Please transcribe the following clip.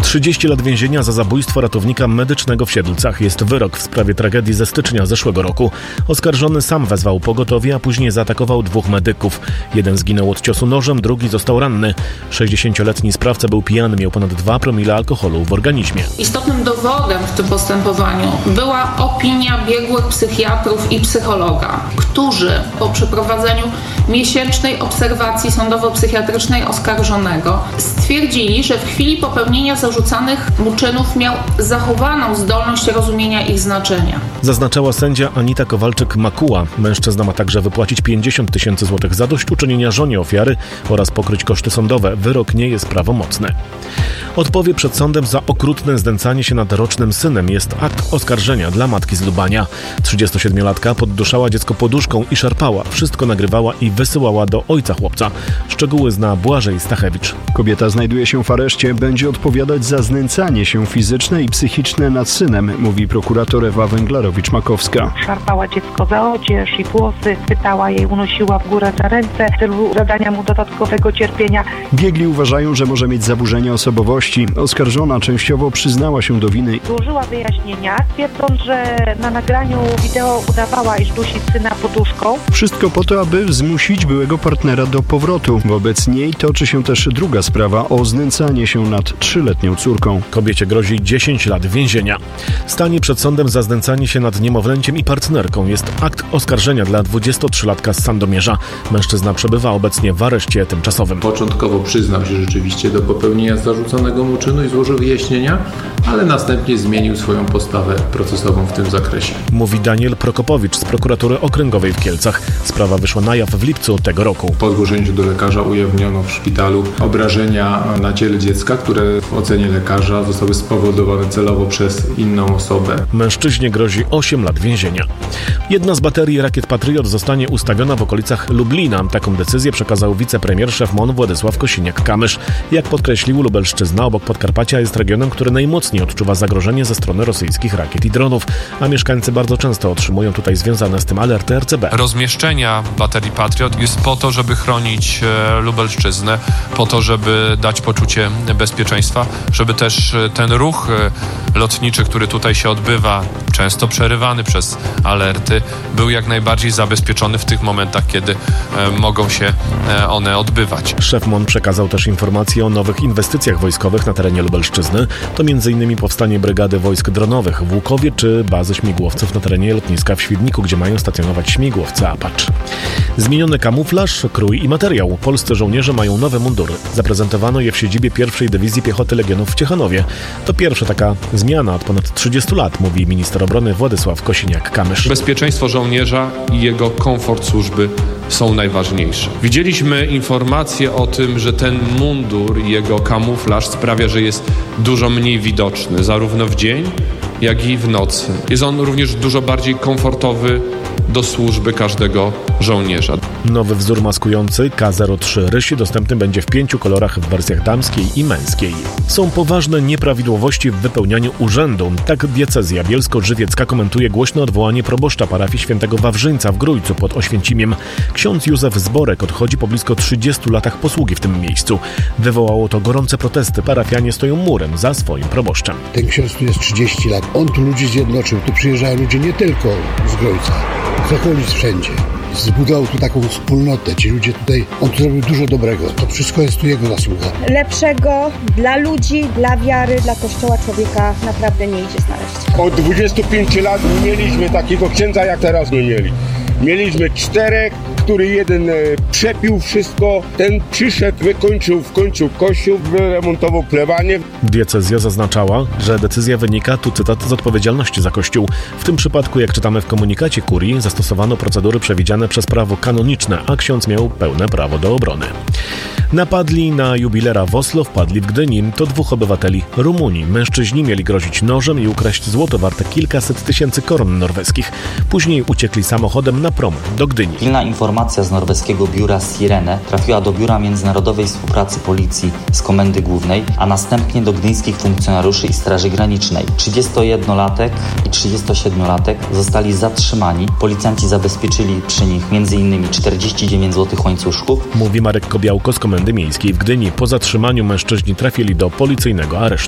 30 lat więzienia za zabójstwo ratownika medycznego w Siedlcach jest wyrok w sprawie tragedii ze stycznia zeszłego roku. Oskarżony sam wezwał pogotowie, a później zaatakował 2 medyków. Jeden zginął od ciosu nożem, drugi został ranny. 60-letni sprawca był pijany, miał ponad 2 promile alkoholu w organizmie. Istotnym dowodem w tym postępowaniu była opinia biegłych psychiatrów i psychologa, którzy po przeprowadzeniu miesięcznej obserwacji sądowo-psychiatrycznej oskarżonego stwierdzili, że w chwili popełnienia zarzucanych mu czynów miał zachowaną zdolność rozumienia ich znaczenia. Zaznaczała sędzia Anita Kowalczyk-Makuła. Mężczyzna ma także wypłacić 50 000 złotych zadośćuczynienia żonie ofiary oraz pokryć koszty sądowe. Wyrok nie jest prawomocny. Odpowie przed sądem za okrutne znęcanie się nad rocznym synem jest akt oskarżenia dla matki z Lubania. 37-latka podduszała dziecko poduszką i szarpała. Wszystko nagrywała i wysyłała do ojca chłopca. Szczegóły zna Błażej Stachewicz. Kobieta znajduje się w areszcie, będzie odpowiadać za znęcanie się fizyczne i psychiczne nad synem, mówi prokurator Ewa Węglarowicz-Makowska. Szarpała dziecko za odzież i włosy, chwytała je, unosiła w górę za ręce w celu zadania mu dodatkowego cierpienia. Biegli uważają, że może mieć zaburzenia osobowości. Oskarżona częściowo przyznała się do winy. Złożyła wyjaśnienia, twierdząc, że na nagraniu wideo udawała, iż dusi syna poduszką. Wszystko po to, aby zmusić byłego partnera do powrotu. Wobec niej toczy się też druga sprawa o znęcanie się nad 3-letnią córką. Kobiecie grozi 10 lat więzienia. Stanie przed sądem za znęcanie się nad niemowlęciem i partnerką. Jest akt oskarżenia dla 23-latka z Sandomierza. Mężczyzna przebywa obecnie w areszcie tymczasowym. Początkowo przyznał się rzeczywiście do popełnienia zarzuconego mu czynu i złożył wyjaśnienia, ale następnie zmienił swoją postawę procesową w tym zakresie. Mówi Daniel Prokopowicz z prokuratury okręgowej w Kielcach. Sprawa wyszła na jaw w lipcu tego roku. Po zgłoszeniu się do lekarza ujawniono w szpitalu obrażenia na ciele dziecka, które w ocenie lekarza zostały spowodowane celowo przez inną osobę. Mężczyźnie grozi 8 lat więzienia. Jedna z baterii rakiet Patriot zostanie ustawiona w okolicach Lublina. Taką decyzję przekazał wicepremier szef MON Władysław Kosiniak-Kamysz. Jak podkreślił, Lubelszczyzna obok Podkarpacia jest regionem, który najmocniej odczuwa zagrożenie ze strony rosyjskich rakiet i dronów, a mieszkańcy bardzo często otrzymują tutaj związane z tym alerty RCB. Rozmieszczenia baterii Patriot jest po to, żeby chronić Lubelszczyznę, po to, żeby dać poczucie bezpieczeństwa, żeby też ten ruch lotniczy, który tutaj się odbywa, często przerywany przez alerty, był jak najbardziej zabezpieczony w tych momentach, kiedy mogą się one odbywać. Szef MON przekazał też informacje o nowych inwestycjach wojskowych na terenie Lubelszczyzny. To m.in. powstanie brygady wojsk dronowych w Łukowie czy bazy śmigłowców na terenie lotniska w Świdniku, gdzie mają stacjonować śmigłowce Apache. Zmieniony kamuflaż, krój i materiał. Polscy żołnierze mają nowe mundury. Zaprezentowano je w siedzibie 1. Dywizji Piechoty Legionów w Ciechanowie. To pierwsza taka zmiana od ponad 30 lat, mówi minister obrony Władysław Kosiniak-Kamysz. Bezpieczeństwo żołnierza i jego komfort służby są najważniejsze. Widzieliśmy informacje o tym, że ten mundur i jego kamuflaż sprawia, że jest dużo mniej widoczny, zarówno w dzień, jak i w nocy. Jest on również dużo bardziej komfortowy do służby każdego żołnierza. Nowy wzór maskujący K03 Rysi dostępny będzie w 5 kolorach w wersjach damskiej i męskiej. Są poważne nieprawidłowości w wypełnianiu urzędu. Tak diecezja bielsko-żywiecka komentuje głośne odwołanie proboszcza parafii świętego Wawrzyńca w Grójcu pod Oświęcimiem. Ksiądz Józef Zborek odchodzi po blisko 30 latach posługi w tym miejscu. Wywołało to gorące protesty. Parafianie stoją murem za swoim proboszczem. Ten ksiądz tu jest 30 lat. On tu ludzi zjednoczył. Tu przyjeżdżają ludzie nie tylko z Grójca, z okolic wszędzie. Zbudował tu taką wspólnotę. Ci ludzie tutaj, on tu zrobił dużo dobrego. To wszystko jest tu jego zasługa. Lepszego dla ludzi, dla wiary, dla Kościoła człowieka naprawdę nie idzie znaleźć. Od 25 lat nie mieliśmy takiego księdza, jak teraz nie mieli. Mieliśmy 4, który jeden przepił wszystko, ten przyszedł, wykończył w końcu kościół, wyremontował plebanię. Diecezja zaznaczała, że decyzja wynika, tu cytat, z odpowiedzialności za Kościół. W tym przypadku, jak czytamy w komunikacie kurii, zastosowano procedury przewidziane przez prawo kanoniczne, a ksiądz miał pełne prawo do obrony. Napadli na jubilera w Oslo, wpadli w Gdyni. To 2 obywateli Rumunii. Mężczyźni mieli grozić nożem i ukraść złoto warte kilkaset tysięcy koron norweskich. Później uciekli samochodem na prom do Gdyni. Pilna informacja z norweskiego biura Sirene trafiła do Biura Międzynarodowej Współpracy Policji z Komendy Głównej, a następnie do gdyńskich funkcjonariuszy i Straży Granicznej. 31-latek i 37-latek zostali zatrzymani. Policjanci zabezpieczyli przy nich m.in. 49 złotych łańcuszków. Mówi Marek Kobiałko z Komendy Miejskiej w Gdyni. Po zatrzymaniu mężczyźni trafili do policyjnego aresztu.